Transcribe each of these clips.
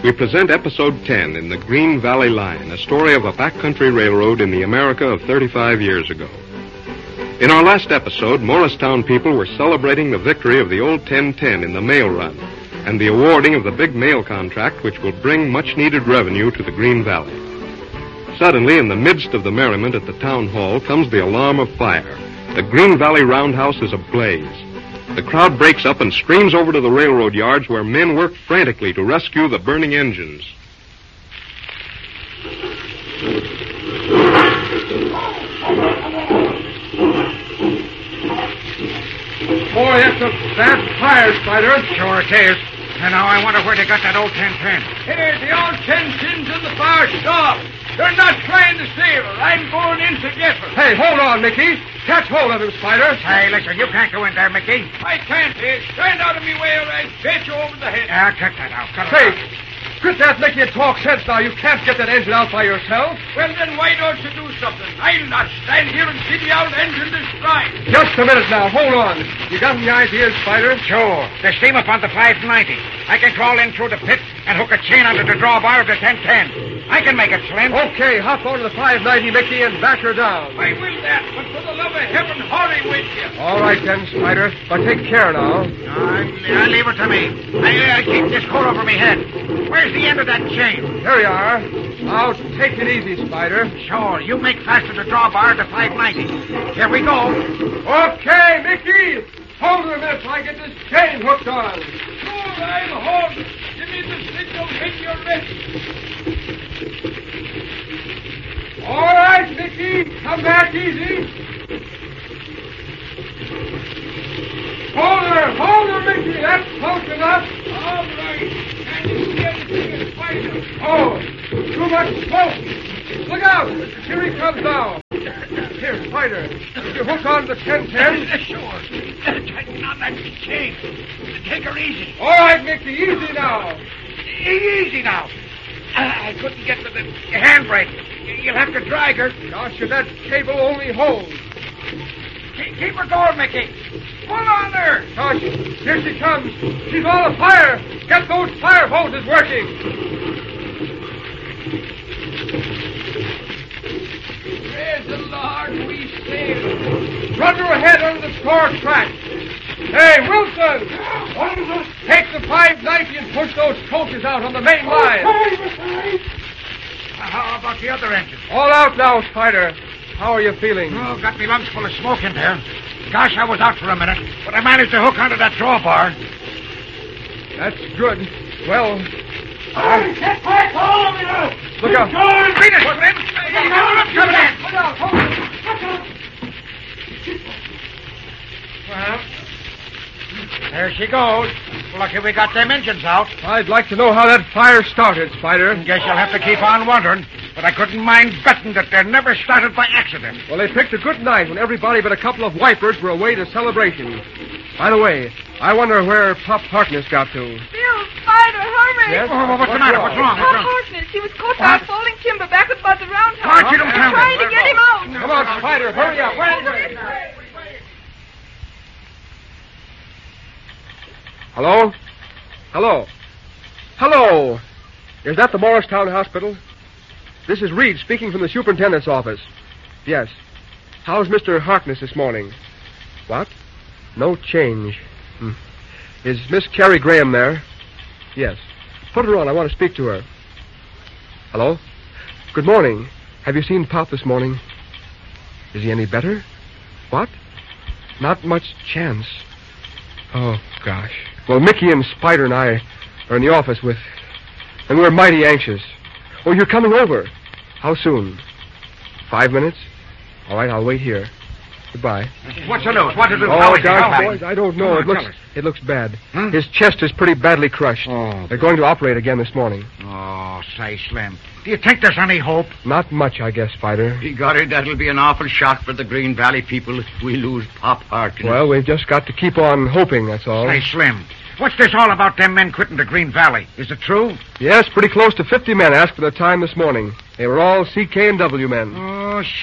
we present Episode 10 in the Green Valley Line, a story of a backcountry railroad in the America of 35 years ago. In our last episode, Morristown people were celebrating the victory of the old 1010 in the mail run and the awarding of the big mail contract which will bring much-needed revenue to the Green Valley. Suddenly, in the midst of the merriment at the town hall, comes the alarm of fire. The Green Valley roundhouse is ablaze. The crowd breaks up and streams over to the railroad yards where men work frantically to rescue the burning engines. Boy, that's a bad fire, Spider. Sure it is. And now I wonder where they got that old 1010. Hey, the old 1010's in the fire stop. They're not trying to save her. I'm going in to get her. Hey, hold on, Mickey. Catch hold of him, Spider. Hey, listen, you can't go in there, Mickey. I can't, Ed. Stand out of me way or I'll bet you over the head. Cut that out. Cut it Hey, out. quit that Mickey and talk sense now. You can't get that engine out by yourself. Well, then why don't you do something? I'll not stand here and see the old engine destroyed. Just a minute now. Hold on. You got any ideas, Spider? Sure. There's steam up on the 590. I can crawl in through the pit and hook a chain under the drawbar of the 1010. I can make it, Slim. Okay, hop onto the 590, Mickey, and back her down. I will that, but for the love of heaven, hurry with you. All right, then, Spider. But take care now. I'll leave it to me. I keep this coat over my head. Where's the end of that chain? Here you are. Now, take it easy, Spider. Sure. You make fast to the drawbar of the 590. Here we go. Okay, Mickey. Hold her a minute till I get this chain hooked on. Sure, I'll hold it. Give me the signal when you're ready. All right, Mickey. Come back easy. Hold her, Mickey. That's close enough. All right. Can you see anything in Spider? Oh, too much smoke. Look out. Here he comes now. Here, Spider. Did you hook on the 1010? Sure. Tighten on that chain. Take her easy. All right, Mickey. Easy now. Easy now. I couldn't get to the handbrake. You'll have to drag her. Gosh, that cable only holds. Keep her going, Mickey. Pull on her. Gosh, here she comes. She's all afire. Get those fire hoses working. Praise the Lord, we saved. Run her ahead under the store track. Hey, Wilson! Take the 590 and push those coaches out on the main line. How about the other engine? All out now, Spider. How are you feeling? Oh, got me lungs full of smoke in there. Gosh, I was out for a minute, but I managed to hook onto that drawbar. That's good. Well... Get back all of you! Look out. Beat it, Slim! I'm coming in! Look out, hold it. Well, there she goes. Lucky we got them engines out. I'd like to know how that fire started, Spider. Guess you'll have to keep on wondering. But I couldn't mind betting that they never started by accident. Well, they picked a good night when everybody but a couple of wipers were away to celebration. By the way, I wonder where Pop Harkness got to. Bill, Spider, hurry! Yes? Oh, what's the matter? What's wrong? Pop Harkness, he was caught by a falling timber back by the roundhouse. Why don't you don't tell me? Trying to get him out. Come on, Spider, hurry up. Wait. Hello? Hello? Hello? Is that the Morristown Hospital? This is Reed speaking from the superintendent's office. Yes. How's Mr. Harkness this morning? What? No change. Is Miss Carrie Graham there? Yes. Put her on. I want to speak to her. Hello? Good morning. Have you seen Pop this morning? Is he any better? What? Not much chance. Oh, gosh. Well, Mickey and Spider and I are in the office and we're mighty anxious. Oh, you're coming over. How soon? 5 minutes? All right, I'll wait here. Goodbye. What's the news? What did it Oh, gosh, boys, I don't know. It looks bad. His chest is pretty badly crushed. Oh. They're going to operate again this morning. Oh, say, Slim. Do you think there's any hope? Not much, I guess, Spider. Begorry, that'll be an awful shock for the Green Valley people if we lose Pop Harkness. Well, we've just got to keep on hoping, that's all. Say, Slim, what's this all about them men quitting the Green Valley? Is it true? Yes, pretty close to 50 men asked for their time this morning. They were all CK&W men. Oh, shucks.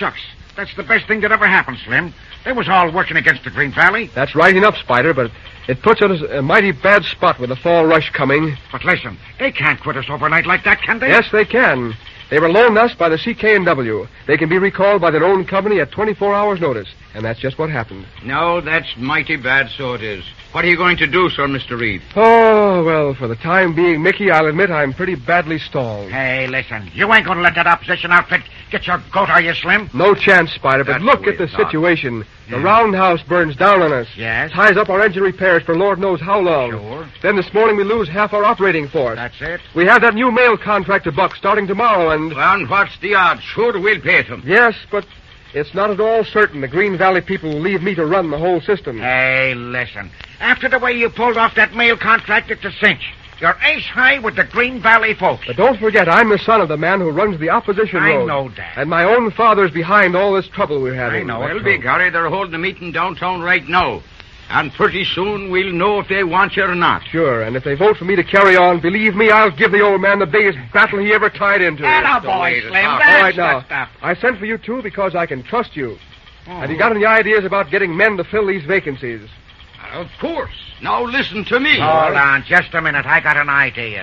That's the best thing that ever happened, Slim. They was all working against the Green Valley. That's right enough, Spider, but it puts us in a mighty bad spot with the fall rush coming. But listen, they can't quit us overnight like that, can they? Yes, they can. They were loaned us by the CK&W. They can be recalled by their own company at 24 hours' notice. And that's just what happened. No, that's mighty bad, so it is. What are you going to do, sir, Mr. Reed? Oh, well, for the time being, Mickey, I'll admit I'm pretty badly stalled. Hey, listen, you ain't going to let that opposition outfit get your goat, are you, Slim? No chance, Spider, but That's look the at the way it's situation. The Yeah. roundhouse burns down on us. Yes. Ties up our engine repairs for Lord knows how long. Sure. Then this morning we lose half our operating force. That's it. We have that new mail contract to buck starting tomorrow, and... And what's the odds? Sure, we'll pay them. Yes, but it's not at all certain the Green Valley people will leave me to run the whole system. Hey, listen. After the way you pulled off that mail contract, it's a cinch. You're ace high with the Green Valley folks. But don't forget, I'm the son of the man who runs the opposition I road. know that. And my own father's behind all this trouble we're having. I know. Well, begorry, they're holding a meeting downtown right now. And pretty soon we'll know if they want you or not. Sure, and if they vote for me to carry on, believe me, I'll give the old man the biggest battle he ever tied into. Atta the boy, way to Slim. talk. That's All right, the now, stuff. I sent for you, too, because I can trust you. Oh. Have you got any ideas about getting men to fill these vacancies? Of course. Now listen to me. Hold on just a minute. I got an idea.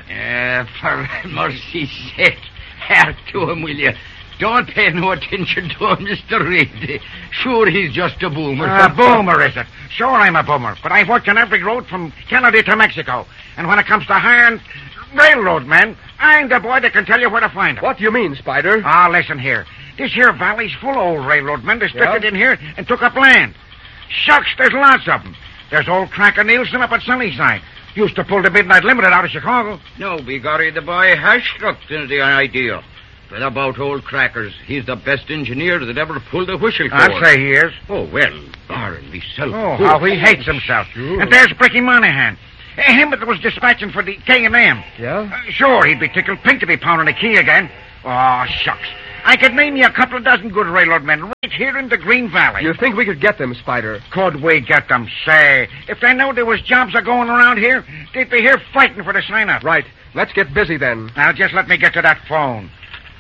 For mercy's sake, hear to him, will you? Don't pay no attention to him, Mr. Reed. Sure, he's just a boomer. A boomer, is it? Sure, I'm a boomer, but I've worked on every road from Kennedy to Mexico. And when it comes to hiring railroad men, I'm the boy that can tell you where to find them. What do you mean, Spider? Ah, listen here. This here valley's full of old railroad men that drifted in here and took up land. Shucks, there's lots of them. There's old Cracker Nielsen up at Sunnyside. Used to pull the Midnight Limited out of Chicago. No, begorry, the boy has struck into the idea. But about old Crackers, he's the best engineer that ever pulled a whistle for. I'd say he is. Oh, well, barring myself. Oh, how he hates himself. Sure. And there's Bricky Monahan. Him that was dispatching for the K&M. Yeah? Sure, he'd be tickled pink to be pounding a key again. Oh, shucks. I could name you a couple of dozen good railroad men right here in the Green Valley. You think we could get them, Spider? Could we get them? Say, if they knew there was jobs going around here, they'd be here fighting for the sign-up. Right. Let's get busy then. Now, just let me get to that phone.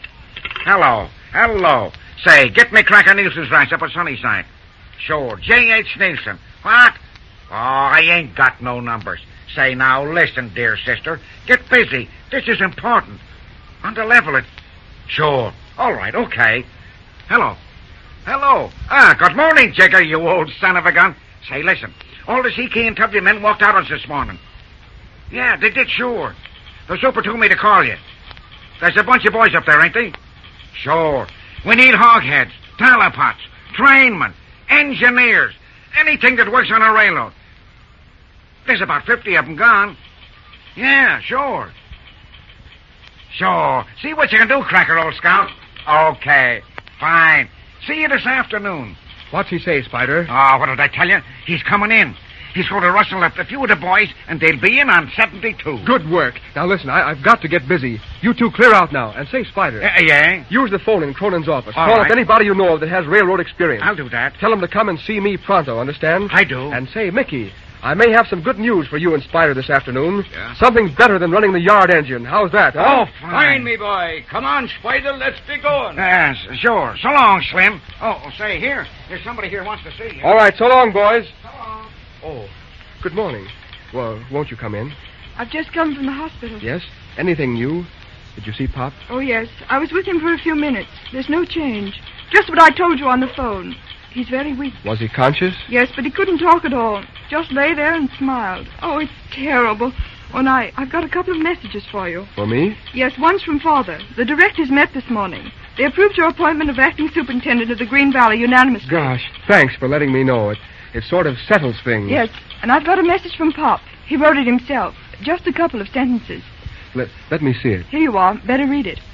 Hello. Say, get me Cracker Nielsen's ranch up at Sunnyside. Sure, J.H. Nielsen. What? Oh, I ain't got no numbers. Say, now, listen, dear sister. Get busy. This is important. On the level it... Sure. All right, okay. Hello. Ah, good morning, Jigger, you old son of a gun. Say, listen. All the CK&W men walked out on us this morning. Yeah, they did, sure. The super told me to call you. There's a bunch of boys up there, ain't they? Sure. We need hogheads, talapots, trainmen, engineers, anything that works on a railroad. There's about 50 of them gone. Yeah, sure. See what you can do, Cracker, old scout. Okay, fine. See you this afternoon. What's he say, Spider? Oh, what did I tell you? He's coming in. He's going to rustle up a few of the boys, and they'll be in on 72. Good work. Now, listen, I've got to get busy. You two clear out now. And say, Spider. Yeah? Use the phone in Cronin's office. All Call right. up anybody you know of that has railroad experience. I'll do that. Tell them to come and see me pronto, understand? I do. And say, Mickey, I may have some good news for you and Spider this afternoon. Yeah? Something better than running the yard engine. How's that, huh? Oh, Fine, me boy. Come on, Spider, let's be going. Yes, sure. So long, Slim. Oh, say, here. There's somebody here wants to see you. All right, so long, boys. So long. Oh, good morning. Well, won't you come in? I've just come from the hospital. Yes? Anything new? Did you see Pop? Oh, yes. I was with him for a few minutes. There's no change. Just what I told you on the phone. He's very weak. Was he conscious? Yes, but he couldn't talk at all. Just lay there and smiled. Oh, it's terrible. Oh, and I've got a couple of messages for you. For me? Yes, one's from Father. The directors met this morning. They approved your appointment of acting superintendent of the Green Valley unanimously. Gosh, thanks for letting me know. It sort of settles things. Yes, and I've got a message from Pop. He wrote it himself. Just a couple of sentences. Let me see it. Here you are. Better read it.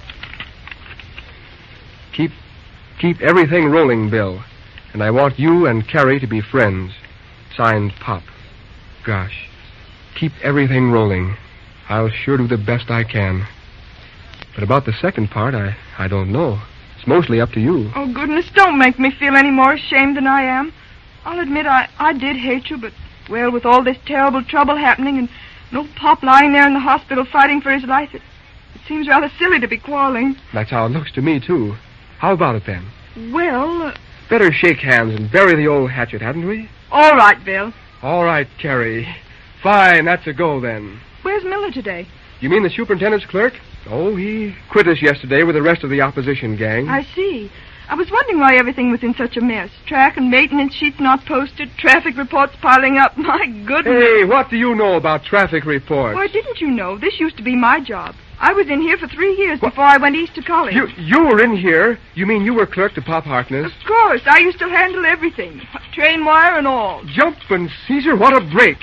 Keep everything rolling, Bill. And I want you and Carrie to be friends. Signed, Pop. Gosh. Keep everything rolling. I'll sure do the best I can. But about the second part, I don't know. It's mostly up to you. Oh, goodness, don't make me feel any more ashamed than I am. I'll admit I did hate you, but, well, with all this terrible trouble happening and no Pop lying there in the hospital fighting for his life, it seems rather silly to be quarreling. That's how it looks to me, too. How about it, then? Well, better shake hands and bury the old hatchet, hadn't we? All right, Bill. All right, Carrie. Fine, that's a go then. Where's Miller today? You mean the superintendent's clerk? Oh, he quit us yesterday with the rest of the opposition gang. I see. I was wondering why everything was in such a mess. Track and maintenance sheets not posted, traffic reports piling up. My goodness. Hey, what do you know about traffic reports? Why, didn't you know? This used to be my job. I was in here for 3 years before I went east to college. You were in here? You mean you were clerk to Pop Harkness? Of course. I used to handle everything. Train wire and all. Jumpin' Caesar, what a break.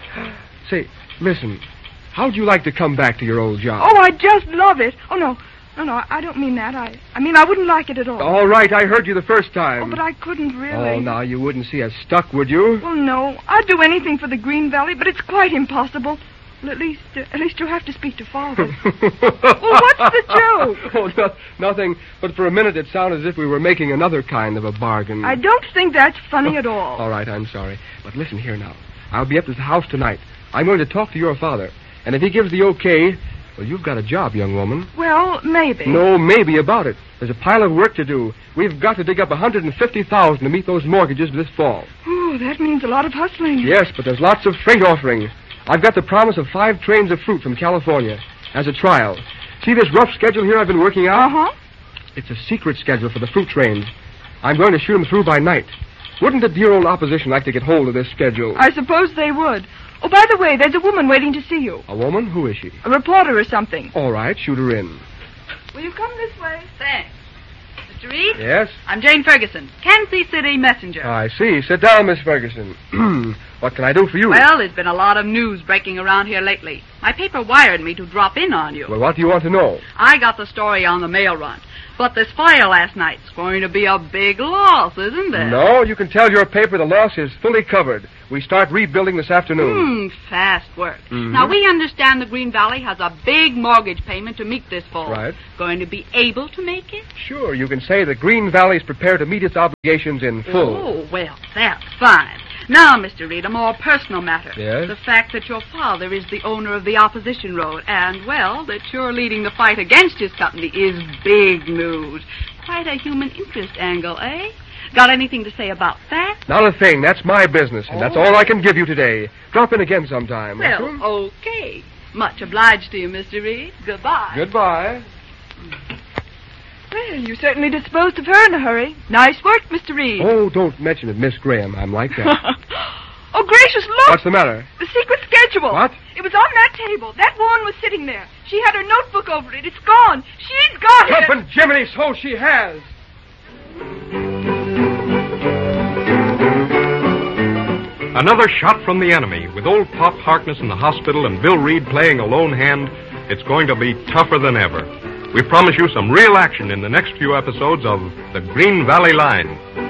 Say, listen, how'd you like to come back to your old job? Oh, I just love it. Oh, no, I don't mean that. I mean, I wouldn't like it at all. All right, I heard you the first time. Oh, but I couldn't really. Oh, now, you wouldn't see us stuck, would you? Well, no. I'd do anything for the Green Valley, but it's quite impossible. Well, at least you'll have to speak to Father. Well, what's the joke? Oh, nothing. But for a minute it sounded as if we were making another kind of a bargain. I don't think that's funny at all. All right, I'm sorry. But listen here now. I'll be up at the house tonight. I'm going to talk to your father. And if he gives the okay, well, you've got a job, young woman. Well, maybe. No, maybe about it. There's a pile of work to do. We've got to dig up $150,000 to meet those mortgages this fall. Oh, that means a lot of hustling. Yes, but there's lots of freight offering. I've got the promise of 5 trains of fruit from California as a trial. See this rough schedule here I've been working out? Uh-huh. It's a secret schedule for the fruit trains. I'm going to shoot them through by night. Wouldn't the dear old opposition like to get hold of this schedule? I suppose they would. Oh, by the way, there's a woman waiting to see you. A woman? Who is she? A reporter or something. All right, shoot her in. Will you come this way? Thanks. Mr. Reed? Yes? I'm Jane Ferguson, Kansas City messenger. I see. Sit down, Miss Ferguson. What can I do for you? Well, there's been a lot of news breaking around here lately. My paper wired me to drop in on you. Well, what do you want to know? I got the story on the mail run. But this fire last night's going to be a big loss, isn't it? No, you can tell your paper the loss is fully covered. We start rebuilding this afternoon. Fast work. Now, we understand the Green Valley has a big mortgage payment to meet this fall. Right. Going to be able to make it? Sure, you can say the Green Valley is prepared to meet its obligations in full. Oh, well, that's fine. Now, Mr. Reed, a more personal matter. Yes? The fact that your father is the owner of the opposition road, and, well, that you're leading the fight against his company is big news. Quite a human interest angle, eh? Got anything to say about that? Not a thing. That's my business, and that's all I can give you today. Drop in again sometime. Well, won't you? okay. Much obliged to you, Mr. Reed. Goodbye. Goodbye. Well, you certainly disposed of her in a hurry. Nice work, Mr. Reed. Oh, don't mention it, Miss Graham. I'm like that. Oh, gracious, look! What's the matter? The secret schedule. What? It was on that table. That woman was sitting there. She had her notebook over it. It's gone. She's got it. Jumpin' Jiminy, so she has. Another shot from the enemy. With old Pop Harkness in the hospital and Bill Reed playing a lone hand, it's going to be tougher than ever. We promise you some real action in the next few episodes of The Green Valley Line.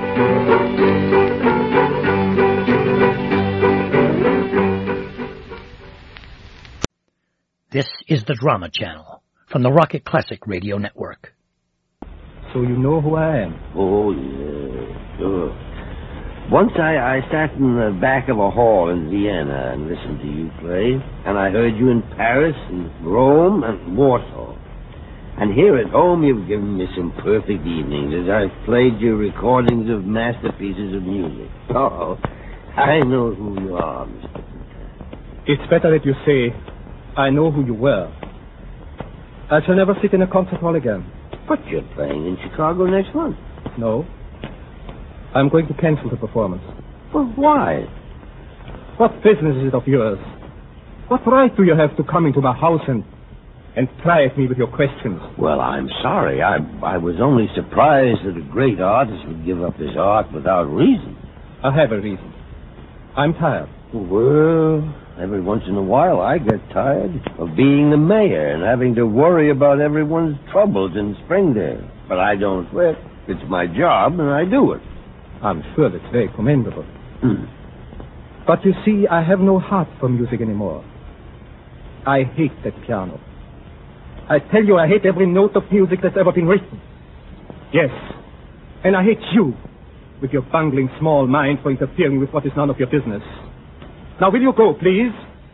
This is the Drama Channel from the Rocket Classic Radio Network. So you know who I am? Oh, yeah, sure. Once I sat in the back of a hall in Vienna and listened to you play, and I heard you in Paris and Rome and Warsaw. And here at home you've given me some perfect evenings as I've played your recordings of masterpieces of music. Oh, I know who you are, Mr. It's better that you say, I know who you were. I shall never sit in a concert hall again. But you're playing in Chicago next month. No. I'm going to cancel the performance. Well, why? What business is it of yours? What right do you have to come into my house and try at me with your questions? Well, I'm sorry. I was only surprised that a great artist would give up his art without reason. I have a reason. I'm tired. Well, every once in a while I get tired of being the mayor and having to worry about everyone's troubles in Springdale. But I don't quit. It's my job, and I do it. I'm sure that's very commendable. But you see, I have no heart for music anymore. I hate that piano. I tell you, I hate every note of music that's ever been written. Yes, and I hate you, with your bungling small mind for interfering with what is none of your business. Now, will you go, please?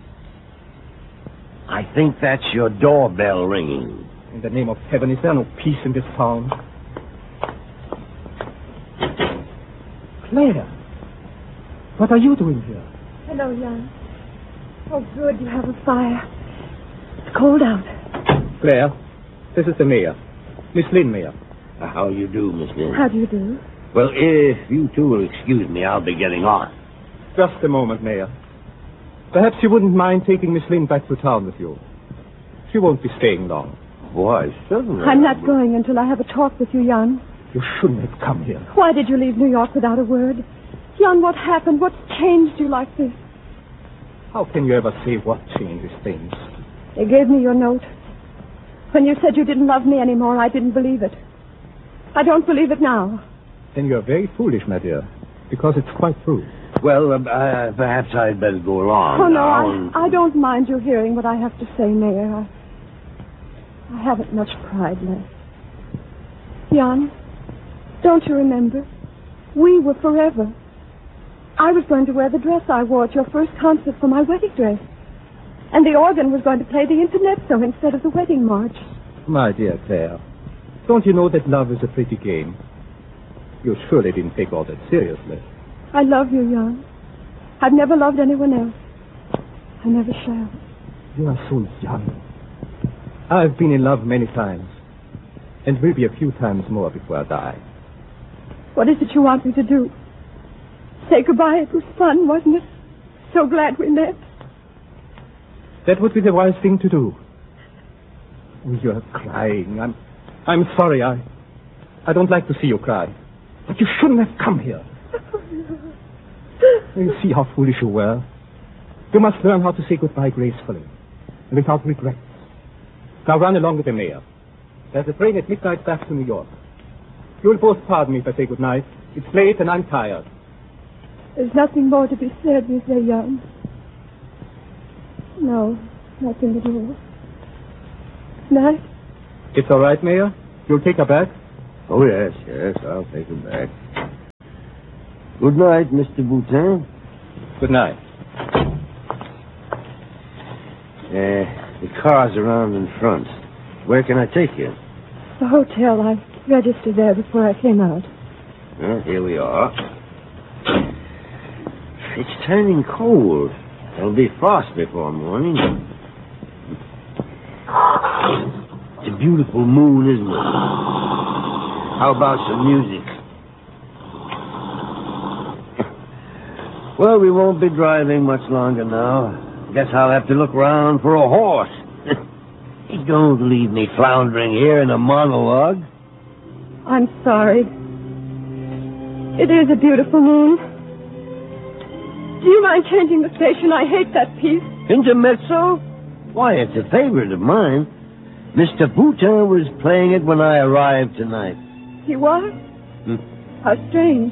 I think that's your doorbell ringing. In the name of heaven, is there no peace in this town? Claire. What are you doing here? Hello, Jan. Oh, good, you have a fire. It's cold out. Claire, this is the mayor. Miss Lynn, Mayor. How you do, Miss Lynn? How do you do? Well, if you two will excuse me, I'll be getting on. Just a moment, Mayor. Perhaps you wouldn't mind taking Miss Lynn back to town with you. She won't be staying long. Why, certainly. I'm not going until I have a talk with you, Jan. You shouldn't have come here. Why did you leave New York without a word? Jan, what happened? What's changed you like this? How can you ever say what changes things? They gave me your note. When you said you didn't love me anymore, I didn't believe it. I don't believe it now. Then you're very foolish, my dear, because it's quite true. Well, perhaps I'd better go along. Oh, now. I don't mind you hearing what I have to say, Mayor. I haven't much pride left. Jan, don't you remember? We were forever. I was going to wear the dress I wore at your first concert for my wedding dress. And the organ was going to play the intermezzo instead of the wedding march. My dear Claire, don't you know that love is a pretty game? You surely didn't take all that seriously. I love you, Jan. I've never loved anyone else. I never shall. You are so young. I've been in love many times, and maybe a few times more before I die. What is it you want me to do? Say goodbye. It was fun, wasn't it? So glad we met. That would be the wise thing to do. Oh, you're crying. I'm sorry. I don't like to see you cry. But you shouldn't have come here. You see how foolish you were. You must learn how to say goodbye gracefully and without regrets. Now run along with the mayor. There's a train at midnight back to New York. You'll both pardon me if I say goodnight. It's late and I'm tired. There's nothing more to be said, you say, Jan. No, nothing at all. Night? It's all right, Mayor? You'll take her back? Oh, yes, I'll take her back. Good night, Mr. Boutin. Good night. The car's around in front. Where can I take you? The hotel. I registered there before I came out. Well, here we are. It's turning cold. There'll be frost before morning. It's a beautiful moon, isn't it? How about some music? Well, we won't be driving much longer now. Guess I'll have to look around for a horse. Don't leave me floundering here in a monologue. I'm sorry. It is a beautiful moon. Do you mind changing the station? I hate that piece. Intermezzo? Why, it's a favorite of mine. Mr. Boutin was playing it when I arrived tonight. He was? How strange.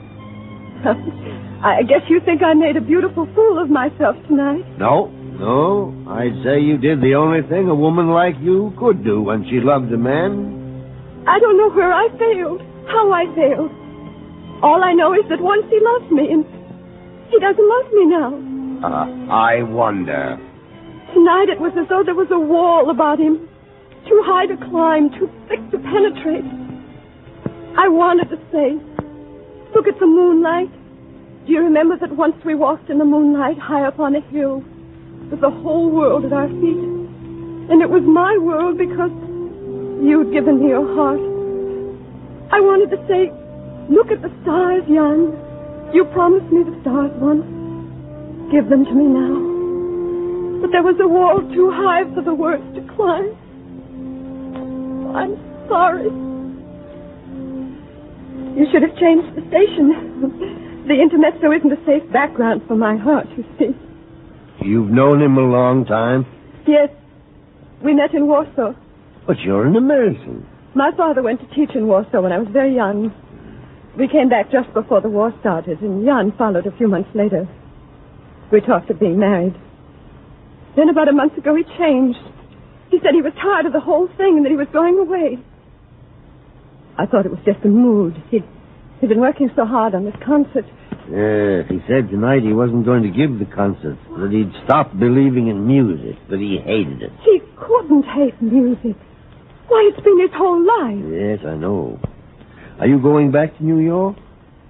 I guess you think I made a beautiful fool of myself tonight. No. I'd say you did the only thing a woman like you could do when she loved a man. I don't know where I failed, how I failed. All I know is that once he loved me, and he doesn't love me now. I wonder. Tonight it was as though there was a wall about him. Too high to climb, too thick to penetrate. I wanted to say, look at the moonlight. Do you remember that once we walked in the moonlight high up on a hill with the whole world at our feet? And it was my world because you'd given me your heart. I wanted to say, look at the stars, Jan. You promised me the stars once. Give them to me now. But there was a wall too high for the words to climb. I'm sorry. You should have changed the station. The intermezzo isn't a safe background for my heart, you see. You've known him a long time? Yes. We met in Warsaw. But you're an American. My father went to teach in Warsaw when I was very young. We came back just before the war started, and Jan followed a few months later. We talked of being married. Then about a month ago, he changed. He said he was tired of the whole thing and that he was going away. I thought it was just a mood. He'd been working so hard on this concert. Yes, he said tonight he wasn't going to give the concert, that he'd stopped believing in music, that he hated it. He couldn't hate music. Why, it's been his whole life. Yes, I know. Are you going back to New York?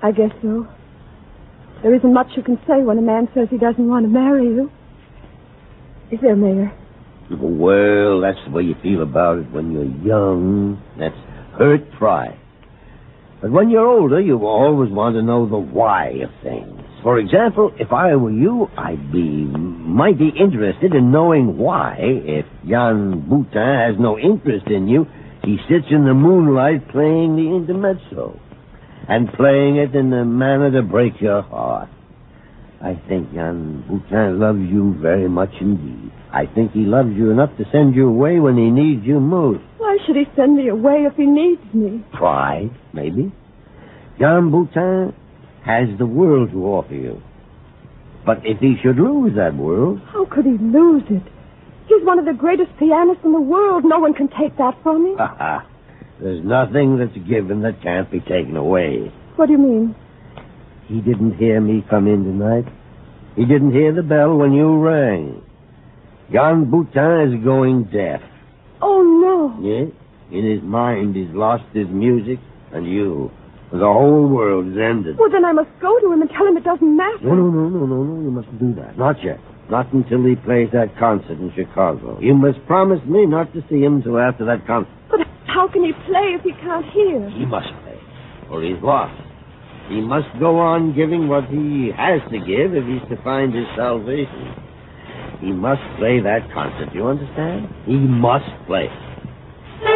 I guess so. There isn't much you can say when a man says he doesn't want to marry you. Is there, Mayor? Well, that's the way you feel about it when you're young. That's hurt pride. But when you're older, you always want to know the why of things. For example, if I were you, I'd be mighty interested in knowing why, if Jan Boutin has no interest in you, he sits in the moonlight playing the intermezzo. And playing it in a manner to break your heart. I think Jan Boutin loves you very much indeed. I think he loves you enough to send you away when he needs you most. Why should he send me away if he needs me? Pride, maybe. Jan Boutin has the world to offer you. But if he should lose that world... How could he lose it? He's one of the greatest pianists in the world. No one can take that from him. There's nothing that's given that can't be taken away. What do you mean? He didn't hear me come in tonight. He didn't hear the bell when you rang. Jan Boutin is going deaf. Oh, no. Yes? In his mind, he's lost his music and you. The whole world is ended. Well, then I must go to him and tell him it doesn't matter. No. You mustn't do that. Not yet. Not until he plays that concert in Chicago. You must promise me not to see him till after that concert. But how can he play if he can't hear? He must play, or he's lost. He must go on giving what he has to give if he's to find his salvation. He must play that concert, you understand? He must play.